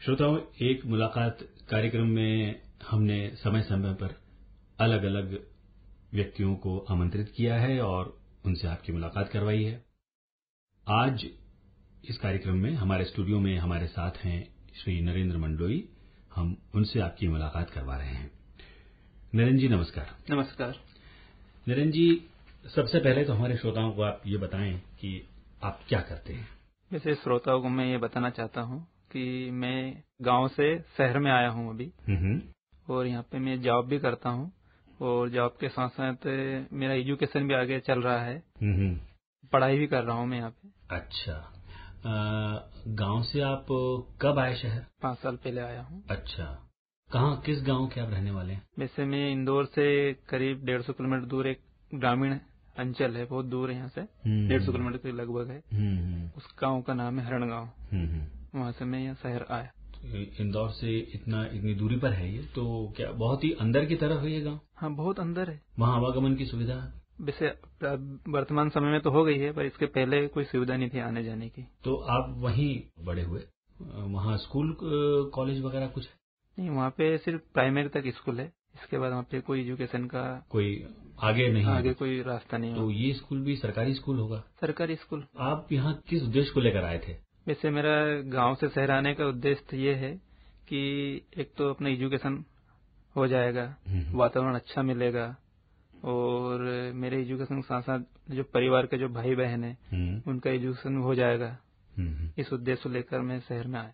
श्रोताओं, एक मुलाकात कार्यक्रम में हमने समय समय पर अलग अलग व्यक्तियों को आमंत्रित किया है और उनसे आपकी मुलाकात करवाई है। आज इस कार्यक्रम में हमारे स्टूडियो में हमारे साथ हैं श्री नरेंद्र मंडलोई। हम उनसे आपकी मुलाकात करवा रहे हैं। नरेंद्र जी नमस्कार। नमस्कार। नरेंद्र जी, सबसे पहले तो हमारे श्रोताओं को आप ये बताएं कि आप क्या करते हैं। वैसे श्रोताओं को मैं ये बताना चाहता हूँ कि मैं गांव से शहर में आया हूँ अभी, और यहाँ पे मैं जॉब भी करता हूँ और जॉब के साथ साथ मेरा एजुकेशन भी आगे चल रहा है। पढ़ाई भी कर रहा हूँ मैं यहाँ पे। अच्छा, गांव से आप कब आए शहर? 5 साल पहले आया हूँ। अच्छा, कहाँ, किस गांव के आप रहने वाले हैं? वैसे मैं इंदौर से करीब 150 किलोमीटर दूर एक ग्रामीण अंचल है, बहुत दूर है यहाँ से, 150 किलोमीटर के लगभग है। उस गांव का नाम है हरण गांव। वहाँ से मैं यहाँ शहर आया। इंदौर से इतनी दूरी पर है ये, तो क्या बहुत ही अंदर की तरफ है ये गांव? हाँ, बहुत अंदर है। वहाँ आवागमन की सुविधा वैसे वर्तमान समय में तो हो गई है, पर इसके पहले कोई सुविधा नहीं थी आने जाने की। तो आप वहीं बड़े हुए? वहाँ स्कूल कॉलेज वगैरह कुछ है? नहीं, वहाँ पे सिर्फ प्राइमरी तक स्कूल है। इसके बाद वहाँ पे कोई एजुकेशन का कोई आगे नहीं, आगे कोई रास्ता नहीं। तो ये स्कूल भी सरकारी स्कूल होगा? सरकारी स्कूल। आप यहाँ किस उद्देश्य को लेकर आए थे? वैसे मेरा गांव से शहर आने का उद्देश्य ये है कि एक तो अपना एजुकेशन हो जाएगा, वातावरण अच्छा मिलेगा, और मेरे एजुकेशन के साथ साथ जो परिवार के जो भाई बहन है उनका एजुकेशन हो जाएगा। इस उद्देश्य को लेकर मैं शहर में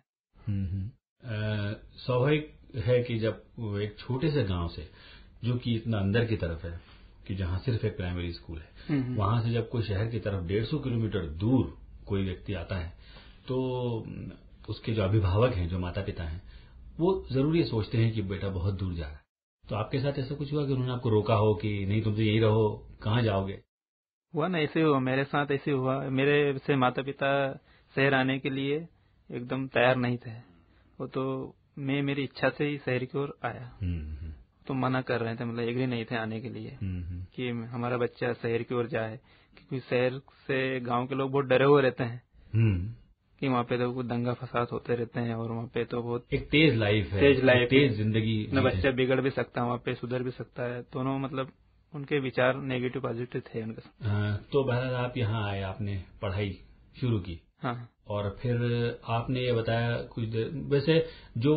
आया। स्वाभाविक है कि जब एक छोटे से गांव से, जो कि इतना अंदर की तरफ है कि जहां सिर्फ एक प्राइमरी स्कूल है, वहां से जब कोई शहर की तरफ 150 किलोमीटर दूर कोई व्यक्ति आता है, तो उसके जो अभिभावक हैं, जो माता पिता हैं, वो जरूर ये सोचते हैं कि बेटा बहुत दूर जा रहा है। तो आपके साथ ऐसा कुछ हुआ कि उन्होंने आपको रोका हो कि नहीं, तुम तो यहीं रहो, कहाँ जाओगे? हुआ ना, ऐसे हुआ, मेरे साथ ऐसे हुआ। मेरे से माता पिता शहर आने के लिए एकदम तैयार नहीं थे। वो तो मैं मेरी इच्छा से ही शहर की ओर आया। तो मना कर रहे थे, मतलब एग्री नहीं थे आने के लिए कि हमारा बच्चा शहर की ओर जाए, क्योंकि शहर से गांव के लोग बहुत डरे हुए रहते हैं कि वहाँ पे तो दंगा फसाद होते रहते हैं, और वहाँ पे तो बहुत एक तेज लाइफ है, तेज जिंदगी, न बच्चा बिगड़ भी सकता है, वहाँ पे सुधर भी सकता है। दोनों मतलब उनके विचार नेगेटिव पॉजिटिव थे उनके। तो बहरहाल आप यहाँ आए, आपने पढ़ाई शुरू की। हाँ। और फिर आपने ये बताया कुछ देर, वैसे जो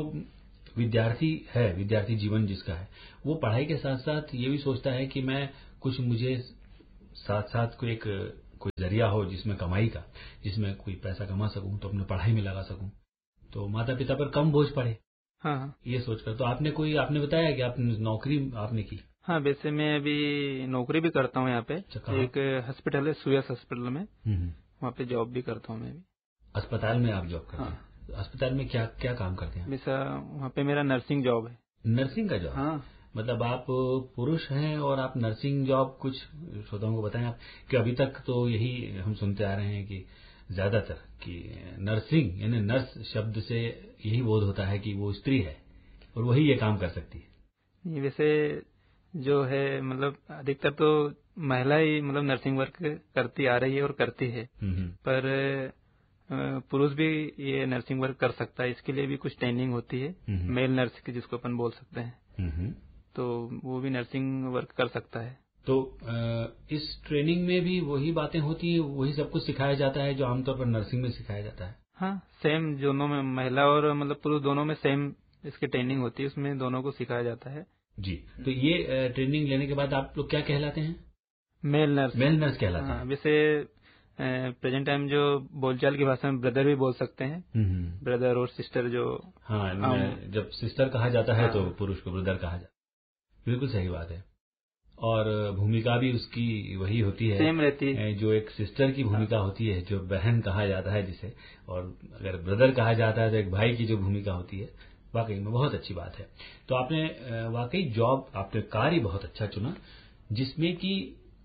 विद्यार्थी जीवन जिसका है, वो पढ़ाई के साथ साथ ये भी सोचता है कि मैं कुछ, मुझे साथ साथ कोई जरिया हो जिसमें कमाई का, जिसमें कोई पैसा कमा सकूं, तो अपने पढ़ाई में लगा सकूं, तो माता पिता पर कम बोझ पड़े। हाँ, ये सोचकर तो आपने बताया कि आपने नौकरी आपने की। हाँ, वैसे मैं अभी नौकरी भी करता हूँ यहाँ पे। एक हॉस्पिटल है, सुयस हॉस्पिटल में, वहाँ पे जॉब भी करता हूँ मैं भी। अस्पताल में आप जॉब करते हैं? अस्पताल में क्या क्या काम करते हैं? वैसा वहाँ पे मेरा नर्सिंग जॉब है। नर्सिंग का जॉब? हाँ। मतलब आप पुरुष हैं और आप नर्सिंग जॉब, कुछ श्रोताओं को बताएं आप, कि अभी तक तो यही हम सुनते आ रहे हैं कि ज्यादातर कि नर्सिंग यानी नर्स शब्द से यही बोध होता है कि वो स्त्री है और वही ये काम कर सकती है। वैसे जो है, मतलब अधिकतर तो महिला ही मतलब नर्सिंग वर्क करती आ रही है और करती है, पर पुरुष भी ये नर्सिंग वर्क कर सकता है। इसके लिए भी कुछ ट्रेनिंग होती है, मेल नर्स की, जिसको अपन बोल सकते हैं, तो वो भी नर्सिंग वर्क कर सकता है। तो इस ट्रेनिंग में भी वही बातें होती है, वही सब कुछ सिखाया जाता है जो आमतौर पर नर्सिंग में सिखाया जाता है? हाँ, सेम, दोनों में, महिला और मतलब पुरुष दोनों में सेम इसकी ट्रेनिंग होती है, उसमें दोनों को सिखाया जाता है। जी। तो ये ट्रेनिंग लेने के बाद आप लोग क्या कहलाते हैं? Male nurse. मेल नर्स कहलाते हैं। वैसे प्रेजेंट टाइम जो बोलचाल की भाषा में ब्रदर भी बोल सकते हैं, ब्रदर और सिस्टर जो। हाँ, जब सिस्टर कहा जाता है तो पुरुष को ब्रदर कहा जाता है। बिल्कुल सही बात है। और भूमिका भी उसकी वही होती है, सेम रहती है, जो एक सिस्टर की भूमिका होती है, जो बहन कहा जाता है जिसे, और अगर ब्रदर कहा जाता है तो एक भाई की जो भूमिका होती है। वाकई में बहुत अच्छी बात है। तो आपने वाकई जॉब, आपने कार्य बहुत अच्छा चुना, जिसमें कि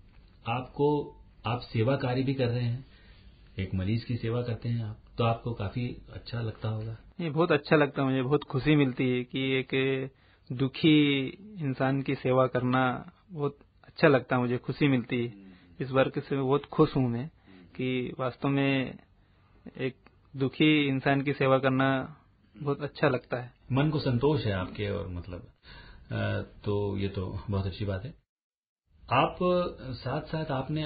आप सेवा कार्य भी कर रहे हैं, एक मरीज की सेवा करते हैं आप, तो आपको काफी अच्छा लगता होगा। ये बहुत अच्छा लगता है, मुझे बहुत खुशी मिलती है कि एक दुखी इंसान की सेवा करना बहुत अच्छा लगता है, मुझे खुशी मिलती है। इस वर्क से बहुत खुश हूँ मैं कि वास्तव में एक दुखी इंसान की सेवा करना बहुत अच्छा लगता है, मन को संतोष है आपके, और मतलब तो ये तो बहुत अच्छी बात है। आप साथ साथ आपने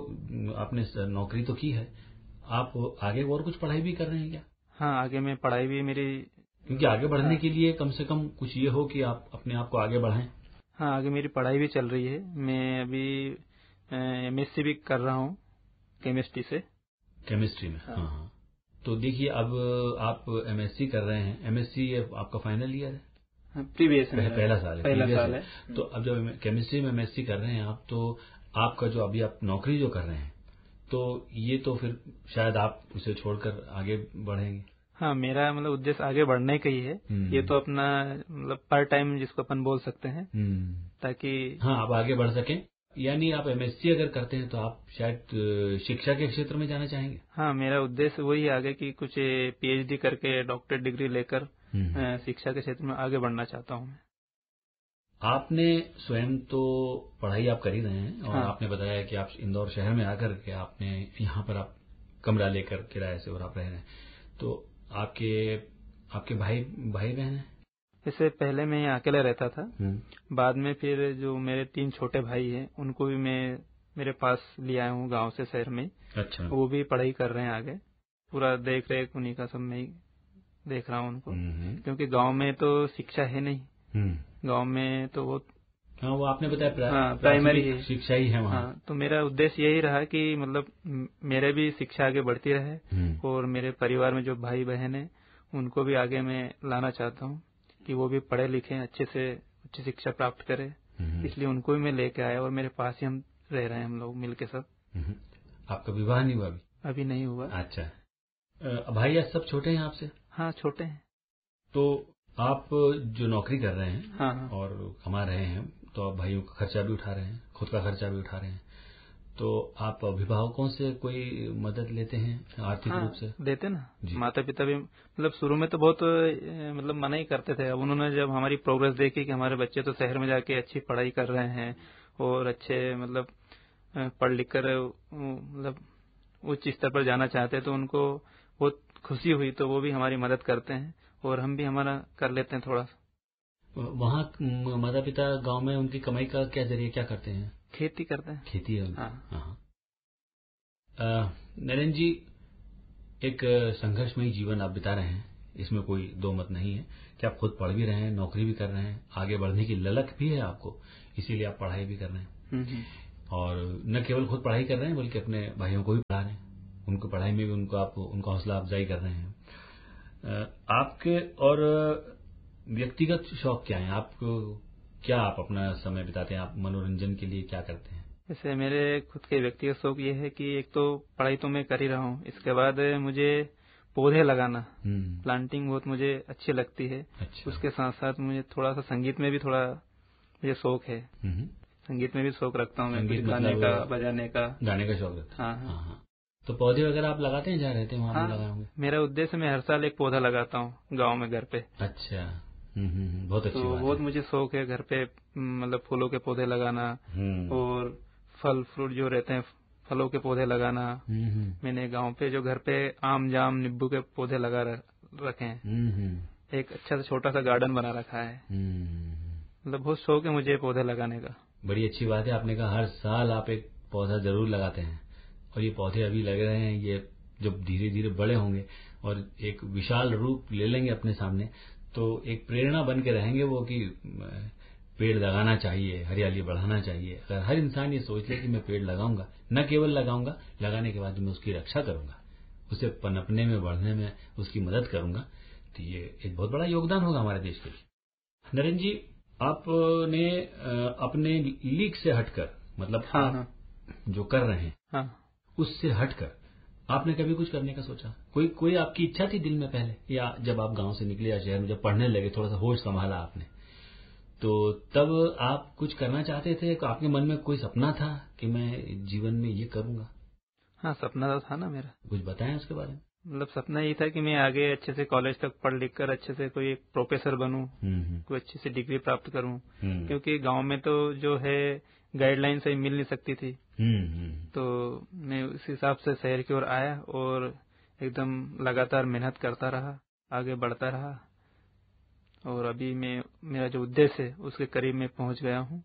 नौकरी तो की है, आप आगे और कुछ पढ़ाई भी कर रहे हैं क्या? हाँ, आगे मैं पढ़ाई भी मेरी, क्योंकि आगे बढ़ने के लिए कम से कम कुछ ये हो कि आप अपने आप को आगे बढ़ाएं। हाँ, आगे मेरी पढ़ाई भी चल रही है। मैं अभी एमएससी भी कर रहा हूँ केमिस्ट्री से। केमिस्ट्री में? हाँ हाँ। तो देखिए, अब आप एमएससी कर रहे हैं, एमएससी आपका फाइनल ईयर है? प्रीवियस पहला साल है। तो अब जब केमिस्ट्री में एमएससी कर रहे हैं आप, तो आपका जो अभी आप नौकरी जो कर रहे हैं, तो ये तो फिर शायद आप उसे छोड़कर आगे बढ़ेंगे। हाँ, मेरा मतलब उद्देश्य आगे बढ़ने का ही है। ये तो अपना मतलब पार्ट टाइम जिसको अपन बोल सकते हैं, ताकि हाँ आप आगे बढ़ सकें। यानी आप एमएससी अगर करते हैं तो आप शायद शिक्षा के क्षेत्र में जाना चाहेंगे? हाँ, मेरा उद्देश्य वही आगे की कुछ पीएचडी करके डॉक्टरेट डिग्री लेकर शिक्षा के क्षेत्र में आगे बढ़ना चाहता हूँ। आपने स्वयं तो पढ़ाई आप कर ही रहे हैं, और आपने बताया कि आप इंदौर शहर में आकर के आपने यहाँ पर आप कमरा लेकर किराए से और आप रह रहे हैं, तो आपके भाई बहन हैं? इससे पहले मैं यहाँ अकेले रहता था, बाद में फिर जो मेरे 3 छोटे भाई हैं उनको भी मैं मेरे पास ले आया हूँ गांव से शहर में। अच्छा। वो भी पढ़ाई कर रहे हैं आगे, पूरा देख रेख उन्हीं का सब मैं ही देख रहा हूँ उनको, क्योंकि गांव में तो शिक्षा है नहीं। गांव में तो बहुत, हाँ वो आपने बताया प्राइमरी शिक्षा ही है वहाँ। हाँ, तो मेरा उद्देश्य यही रहा कि मतलब मेरे भी शिक्षा आगे बढ़ती रहे, और मेरे परिवार में जो भाई बहन है उनको भी आगे मैं लाना चाहता हूँ कि वो भी पढ़े लिखे अच्छे से अच्छी शिक्षा प्राप्त करें। इसलिए उनको भी मैं लेके आया, और मेरे पास ही हम रह रहे हैं, हम लोग मिलके सब। आपका विवाह नहीं हुआ अभी नहीं हुआ। अच्छा। भाई आज सब छोटे हैं आपसे? हाँ, छोटे हैं। तो आप जो नौकरी कर रहे हैं हाँ। और कमा रहे हैं, तो आप भाइयों का खर्चा भी उठा रहे हैं, खुद का खर्चा भी उठा रहे हैं, तो आप अभिभावकों से कोई मदद लेते हैं आर्थिक रूप से? देते ना, माता पिता भी मतलब शुरू में तो बहुत मतलब मना ही करते थे। अब उन्होंने जब हमारी प्रोग्रेस देखी कि हमारे बच्चे तो शहर में जाके अच्छी पढ़ाई कर रहे हैं और अच्छे मतलब पढ़ लिख कर मतलब उच्च स्तर पर जाना चाहते हैं, तो उनको बहुत खुशी हुई। तो वो भी हमारी मदद करते हैं और हम भी हमारा कर लेते हैं थोड़ा सा। वहाँ माता पिता गांव में उनकी कमाई का क्या जरिए क्या करते हैं? खेती करते हैं। खेती है। हाँ। नरेंद्र जी, एक संघर्षमयी जीवन आप बिता रहे हैं, इसमें कोई दो मत नहीं है कि आप खुद पढ़ भी रहे हैं, नौकरी भी कर रहे हैं, आगे बढ़ने की ललक भी है आपको, इसीलिए आप पढ़ाई भी कर रहे हैं। और न केवल खुद पढ़ाई कर रहे हैं बल्कि अपने भाइयों को भी पढ़ा रहे हैं, उनको पढ़ाई में भी उनका हौसला अफजाई कर रहे हैं। आपके और व्यक्तिगत शौक क्या है? आप अपना समय बिताते हैं? आप मनोरंजन के लिए क्या करते हैं? जैसे मेरे खुद के व्यक्तिगत शौक ये है कि एक तो पढ़ाई तो मैं कर ही रहा हूँ, इसके बाद मुझे पौधे लगाना, प्लांटिंग बहुत मुझे अच्छी लगती है। अच्छा। उसके साथ साथ मुझे थोड़ा सा संगीत में भी थोड़ा मुझे शौक है। संगीत में भी शौक रखता हूँ मैं, कुछ गाने का, बजाने का, गाने का शौक रखता हूँ। हाँ। तो पौधे वगैरह आप लगाते हैं? जहाँ रहते हैं वहाँ लगाए होंगे? मेरा उद्देश्य मैं हर साल एक पौधा लगाता हूँ गाँव में घर पे। अच्छा। बहुत अच्छी बात है। बहुत मुझे शौक है घर पे मतलब फूलों के पौधे लगाना और फल फ्रूट जो रहते हैं फलों के पौधे लगाना। मैंने गांव पे जो घर पे आम जाम नींबू के पौधे लगा रखे हैं। एक अच्छा सा छोटा सा गार्डन बना रखा है। मतलब बहुत शौक है मुझे पौधे लगाने का। बड़ी अच्छी बात है, आपने कहा हर साल आप एक पौधा जरूर लगाते हैं, और ये पौधे अभी लग रहे हैं, ये जब धीरे धीरे बड़े होंगे और एक विशाल रूप ले लेंगे अपने सामने, तो एक प्रेरणा बन के रहेंगे वो कि पेड़ लगाना चाहिए, हरियाली बढ़ाना चाहिए। अगर हर इंसान ये सोच ले कि मैं पेड़ लगाऊंगा, न केवल लगाऊंगा, लगाने के बाद मैं उसकी रक्षा करूंगा, उसे पनपने में बढ़ने में उसकी मदद करूंगा, तो ये एक बहुत बड़ा योगदान होगा हमारे देश के लिए। नरेंद्र जी, आपने अपने लीग से हटकर मतलब आप जो कर रहे हैं उससे हटकर आपने कभी कुछ करने का सोचा? कोई आपकी इच्छा थी दिल में पहले, या जब आप गांव से निकले या शहर में जब पढ़ने लगे, थोड़ा सा होश संभाला आपने, तो तब आप कुछ करना चाहते थे? आपके मन में कोई सपना था कि मैं जीवन में ये करूंगा? हाँ, सपना तो था ना मेरा। कुछ बताएं उसके बारे में। मतलब सपना ये था कि मैं आगे अच्छे से कॉलेज तक पढ़ लिख कर अच्छे से कोई एक प्रोफेसर बनूं, कोई अच्छी से डिग्री प्राप्त करूं, क्योंकि गांव में तो जो है गाइडलाइन सही मिल नहीं सकती थी। तो मैं उस हिसाब से शहर की ओर आया और एकदम लगातार मेहनत करता रहा, आगे बढ़ता रहा। और अभी मेरा जो उद्देश्य है उसके करीब में पहुंच गया हूँ।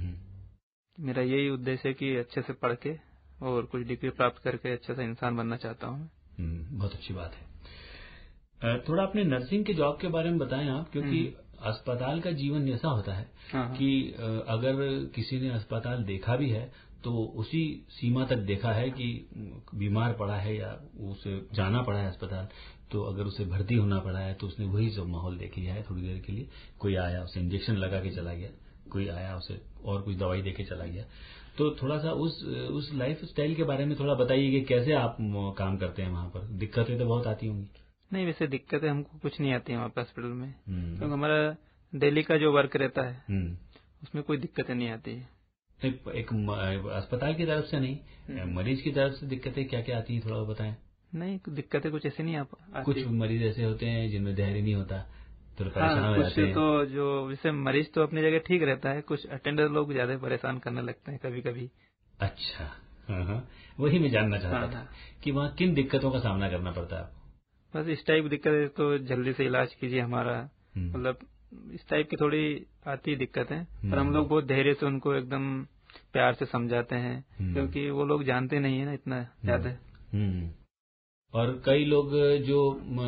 मेरा यही उद्देश्य है कि अच्छे से पढ़ के और कुछ डिग्री प्राप्त करके अच्छा सा इंसान बनना चाहता हूँ। बहुत अच्छी बात है। थोड़ा अपने नर्सिंग के जॉब के बारे में बताएं आप, क्योंकि अस्पताल का जीवन ऐसा होता है कि अगर किसी ने अस्पताल देखा भी है तो उसी सीमा तक देखा है कि बीमार पड़ा है या उसे जाना पड़ा है अस्पताल, तो अगर उसे भर्ती होना पड़ा है तो उसने वही सब माहौल देख लिया है थोड़ी देर के लिए। कोई आया उसे इंजेक्शन लगा के चला गया, कोई आया उसे और कुछ दवाई देके चला गया। तो थोड़ा सा उस लाइफ स्टाइल के बारे में थोड़ा बताइए कि कैसे आप काम करते हैं वहां पर। दिक्कतें तो बहुत आती होंगी। नहीं, वैसे दिक्कतें हमको कुछ नहीं आती है वहाँ पे हॉस्पिटल में, क्योंकि हमारा डेली का जो वर्क रहता है उसमें कोई दिक्कतें नहीं आती है। एक अस्पताल की तरफ से नहीं, मरीज की तरफ से दिक्कतें क्या क्या आती है थोड़ा बताएं। नहीं, दिक्कतें कुछ ऐसे नहीं आती। कुछ मरीज ऐसे होते हैं जिनमें धैर्य नहीं होता, तो परेशान हो जाते हैं। तो जो वैसे मरीज तो अपनी जगह ठीक रहता है, कुछ अटेंडर लोग ज्यादा परेशान करने लगते हैं कभी कभी। अच्छा, वही मैं जानना चाहता था कि वहाँ किन दिक्कतों का सामना करना पड़ता है आपको। बस इस टाइप की दिक्कत है तो जल्दी से इलाज कीजिए हमारा, मतलब इस टाइप की थोड़ी आती दिक्कत है, पर हम लोग बहुत धैर्य से उनको एकदम प्यार से समझाते हैं, क्योंकि वो लोग जानते नहीं है ना इतना ज्यादा। और कई लोग जो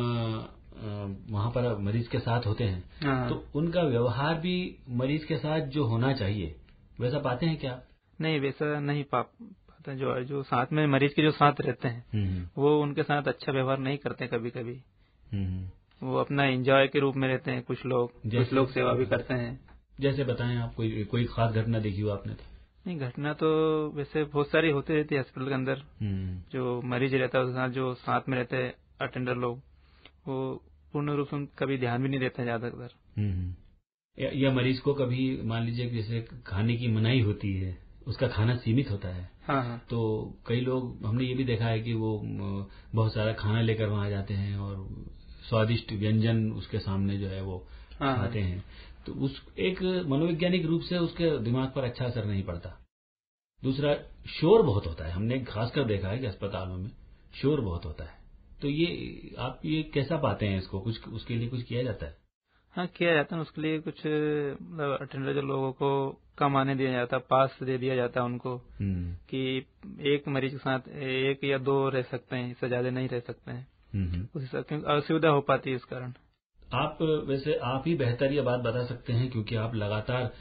वहाँ पर मरीज के साथ होते हैं तो उनका व्यवहार भी मरीज के साथ जो होना चाहिए वैसा पाते हैं क्या? नहीं, वैसा नहीं पाते। जो साथ में मरीज के जो साथ रहते हैं वो उनके साथ अच्छा व्यवहार नहीं करते कभी कभी। वो अपना एंजॉय के रूप में रहते हैं। कुछ लोग सेवा भी करते हैं। जैसे बताएं आप, कोई खास घटना देखी हो आपने? तो नहीं, घटना तो वैसे बहुत सारी होती रहती है हॉस्पिटल के अंदर। जो मरीज रहता है उसके साथ जो साथ में रहते हैं अटेंडर लोग, वो पूर्ण रूप से कभी ध्यान भी नहीं देते ज्यादातर। या मरीज को कभी मान लीजिए जैसे खाने की मनाही होती है, उसका खाना सीमित होता है। तो कई लोग हमने ये भी देखा है कि वो बहुत सारा खाना लेकर वहां जाते हैं और स्वादिष्ट व्यंजन उसके सामने जो है वो खाते हैं। तो उस एक मनोवैज्ञानिक रूप से उसके दिमाग पर अच्छा असर नहीं पड़ता। दूसरा, शोर बहुत होता है। हमने खासकर देखा है कि अस्पतालों में शोर बहुत होता है। तो ये आप ये कैसा पाते हैं इसको? कुछ उसके लिए कुछ किया जाता है? हाँ, किया जाता है। उसके लिए कुछ मतलब अटेंडर जो लोगों को कम आने दिया जाता है, पास दे दिया जाता है उनको कि एक मरीज के साथ 1 या 2 रह सकते हैं, इससे ज्यादा नहीं रह सकते हैं। उस हिसाब से असुविधा हो पाती है इस कारण। वैसे आप ही बेहतर ये बात बता सकते हैं, क्योंकि आप लगातार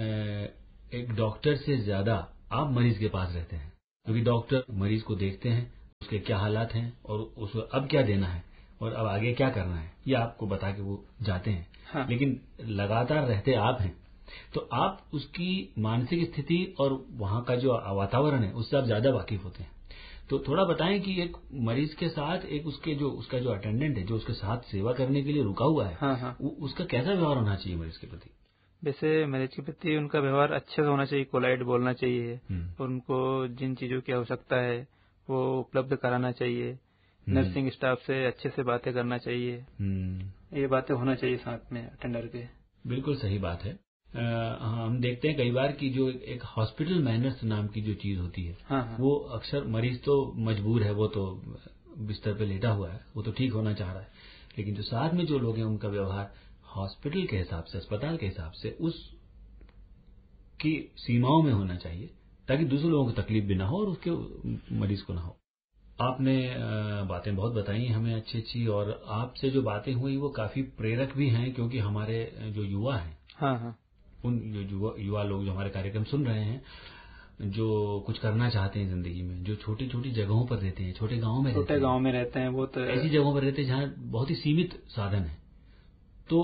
एक डॉक्टर से ज्यादा आप मरीज के पास रहते हैं, क्योंकि डॉक्टर मरीज को देखते हैं, उसके क्या हालात हैं और उसको अब क्या देना है और अब आगे क्या करना है, ये आपको बता के वो जाते हैं। लेकिन लगातार रहते आप हैं, तो आप उसकी मानसिक स्थिति और वहां का जो वातावरण है उससे आप ज्यादा वाकिफ होते हैं। तो थोड़ा बताएं कि एक मरीज के साथ एक उसका जो अटेंडेंट है, जो उसके साथ सेवा करने के लिए रुका हुआ है, उसका कैसा व्यवहार होना चाहिए मरीज के प्रति? वैसे मरीज के प्रति उनका व्यवहार अच्छे से होना चाहिए, पोलाइट बोलना चाहिए, और उनको जिन चीजों की आवश्यकता है वो उपलब्ध कराना चाहिए। नर्सिंग स्टाफ से अच्छे से बातें करना चाहिए। ये बातें होना चाहिए साथ में अटेंडर के। बिल्कुल सही बात है। हम देखते हैं कई बार कि जो एक हॉस्पिटल मैनर्स नाम की जो चीज होती है, वो अक्सर मरीज तो मजबूर है, वो तो बिस्तर पे लेटा हुआ है, वो तो ठीक होना चाह रहा है, लेकिन जो साथ में जो लोग हैं उनका व्यवहार हॉस्पिटल के हिसाब से, अस्पताल के हिसाब से उस की सीमाओं में होना चाहिए, ताकि दूसरे लोगों को तकलीफ भी ना हो और उसके मरीज को ना हो। आपने बातें बहुत बताई हमें अच्छी अच्छी, और आपसे जो बातें हुई वो काफी प्रेरक भी हैं, क्योंकि हमारे जो युवा हैं, उन युवा लोग जो हमारे कार्यक्रम सुन रहे हैं, जो कुछ करना चाहते हैं जिंदगी में, जो छोटी छोटी जगहों पर रहते हैं, छोटे गांव में रहते हैं, वो तो ऐसी जगहों पर रहते हैं जहां बहुत ही सीमित साधन है, तो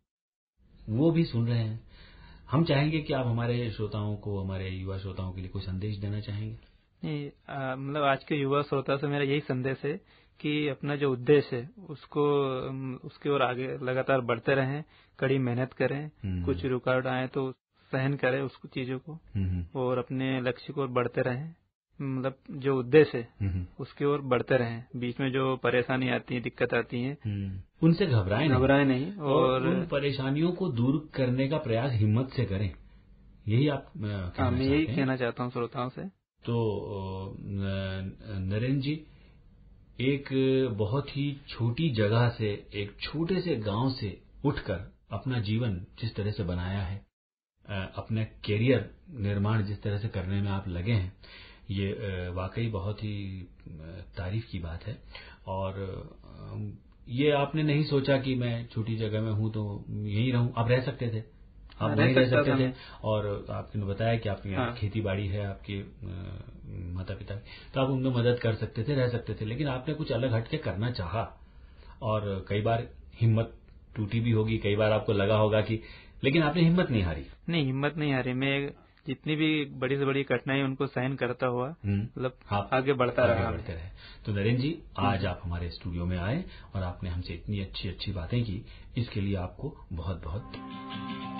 वो भी सुन रहे हैं। हम चाहेंगे कि आप हमारे श्रोताओं को, हमारे युवा श्रोताओं के लिए कोई संदेश देना चाहेंगे? नहीं, मतलब आज के युवा श्रोता से मेरा यही संदेश है कि अपना जो उद्देश्य है उसकी ओर आगे लगातार बढ़ते रहें, कड़ी मेहनत करें, कुछ रुकावट आए तो सहन करें उसको चीजों को, और अपने लक्ष्य को ओर बढ़ते रहें। मतलब जो उद्देश्य है उसकी ओर बढ़ते रहें। बीच में जो परेशानी आती है, दिक्कत आती है, उनसे घबराएं नहीं, और उन परेशानियों को दूर करने का प्रयास हिम्मत से करें। यही आप मैं यही कहना चाहता हूँ श्रोताओं से। तो नरेंद्र जी, एक बहुत ही छोटी जगह से, एक छोटे से गांव से उठकर अपना जीवन जिस तरह से बनाया है, अपने कैरियर निर्माण जिस तरह से करने में आप लगे हैं, ये वाकई बहुत ही तारीफ की बात है। और ये आपने नहीं सोचा कि मैं छोटी जगह में हूं तो यहीं रहूं, आप रह सकते थे, आप वहीं रह सकते थे। और आपने बताया कि आपके यहाँ खेती बाड़ी है, आपके माता पिता, तो आप उनमें मदद कर सकते थे, रह सकते थे, लेकिन आपने कुछ अलग हटके करना चाहा। और कई बार हिम्मत टूटी भी होगी, कई बार आपको लगा होगा कि, लेकिन आपने हिम्मत नहीं हारी। नहीं, हिम्मत नहीं हारी। मैं जितनी भी बड़ी से बड़ी कठिनाई उनको सहन करता हुआ मतलब आगे बढ़ते रहे। तो नरेंद्र जी, आज आप हमारे स्टूडियो में आए और आपने हमसे इतनी अच्छी अच्छी बातें की, इसके लिए आपको बहुत बहुत